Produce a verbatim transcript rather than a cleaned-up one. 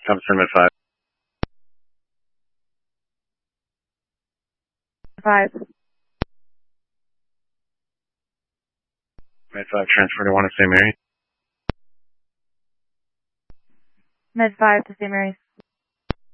Thompson, Med five. Five. Med five, transfer to one of Saint Mary's. Med five to Saint Mary's.